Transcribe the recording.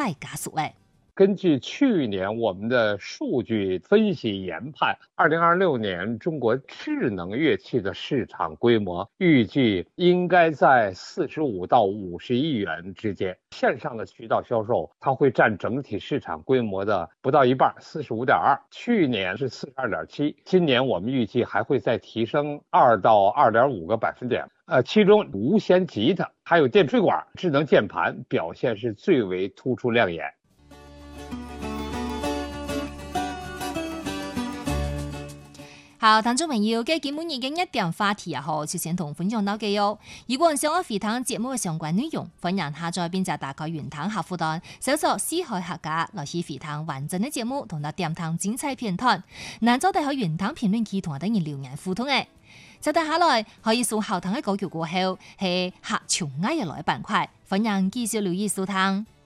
再加速誒。 根据去年我们的数据分析研判，2026年中国智能乐器的市场规模预计应该在45到50亿元之间。线上的渠道销售，它会占整体市场规模的不到一半，45.2%，去年是42.7%，今年我们预计还会再提升2到2.5个百分点。其中无线吉他还有电吹管、智能键盘表现是最为突出亮眼。 好，聽眾朋友，嘅今每日嘅一點話題啊，好，就先同分享到嘅喲。如果想我回聽節目嘅相關內容，歡迎下載並且打開雲聽客戶端，搜索四海客家來去回聽完整嘅節目，同埋點聽精彩片段。嗱，就喺雲聽評論區同我等人留言互動嘅。就等下來可以數後聽嘅歌曲過後，係客潮嗌嘅來板塊，歡迎繼續留意收聽。